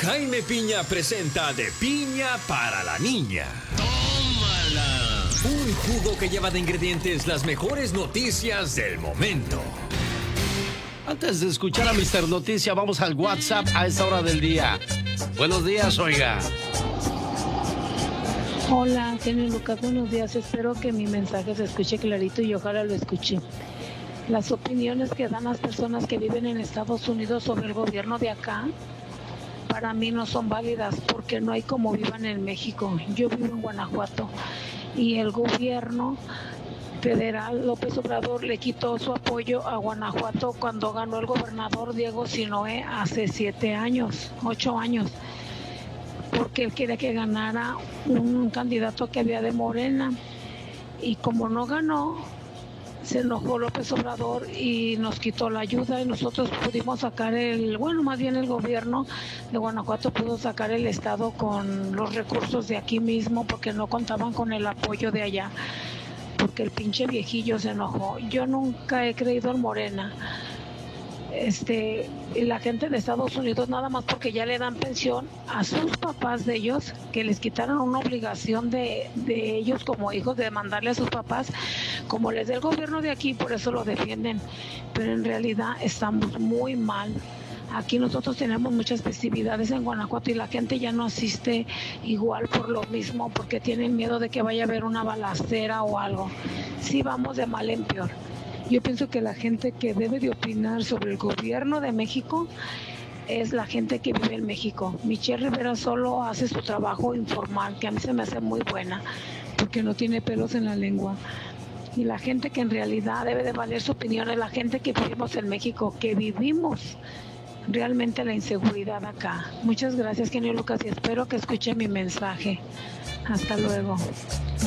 Jaime Piña presenta De Piña para la Niña. ¡Tómala! Un jugo que lleva de ingredientes las mejores noticias del momento. Antes de escuchar a Mr. Noticia, vamos al WhatsApp a esta hora del día. Buenos días, oiga. Hola, genio Lucas, buenos días. Espero que mi mensaje se escuche clarito y ojalá lo escuche. Las opiniones que dan las personas que viven en Estados Unidos sobre el gobierno de acá, para mí no son válidas porque no hay como vivan en México. Yo vivo en Guanajuato y el gobierno federal, López Obrador, le quitó su apoyo a Guanajuato cuando ganó el gobernador Diego Sinoé hace 8 años, porque él quería que ganara un candidato que había de Morena, y como no ganó, se enojó López Obrador y nos quitó la ayuda, y nosotros pudimos sacar el gobierno de Guanajuato pudo sacar el estado con los recursos de aquí mismo porque no contaban con el apoyo de allá, porque el pinche viejillo se enojó. Yo nunca he creído en Morena. Y la gente de Estados Unidos, nada más porque ya le dan pensión a sus papás de ellos, que les quitaron una obligación de ellos como hijos de mandarle a sus papás, como les da el gobierno de aquí, por eso lo defienden, pero en realidad estamos muy mal. Aquí nosotros tenemos muchas festividades en Guanajuato y la gente ya no asiste igual por lo mismo, porque tienen miedo de que vaya a haber una balacera o algo. Sí, vamos de mal en peor. Yo pienso que la gente que debe de opinar sobre el gobierno de México es la gente que vive en México. Michelle Rivera solo hace su trabajo informal, que a mí se me hace muy buena, porque no tiene pelos en la lengua. Y la gente que en realidad debe de valer su opinión es la gente que vivimos en México, que vivimos realmente la inseguridad acá. Muchas gracias, genio Lucas, y espero que escuche mi mensaje. Hasta luego.